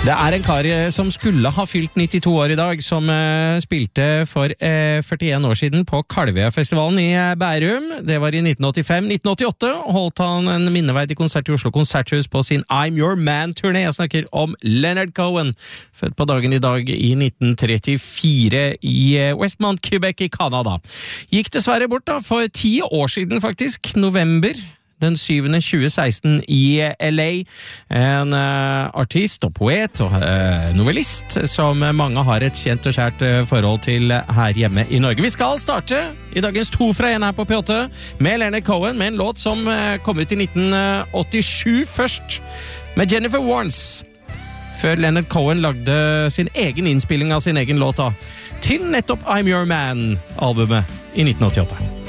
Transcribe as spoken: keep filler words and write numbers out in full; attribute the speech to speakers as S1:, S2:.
S1: Det er en kar som skulle ha fylt nittito år i dag, som eh, spilte for eh, førtien år siden på Kalvøyafestivalen i eh, Bærum. Det var i nitten åttifem. nitten åttiåtte holdt han en minneverdig konsert i Oslo Konserthus på sin I'm Your Man-turné. Jeg snakker om Leonard Cohen, født på dagen i dag i nitten trettifire i eh, Westmont, Quebec i Canada. Gikk dessverre bort da, for ti år siden faktisk, november. Den syvende tjue seksten i L A. En uh, artist og poet og uh, novellist som mange har et kjent og kjært uh, forhold til her hjemme i Norge. Vi skal starte i dagens to fra en her på P åtte med Leonard Cohen, med en låt som uh, kom ut i nitten åttisju først, med Jennifer Warnes. Før Leonard Cohen lagde sin egen innspilling av sin egen låt da, til nettopp I'm Your Man-albumet i nitten åttiåtte.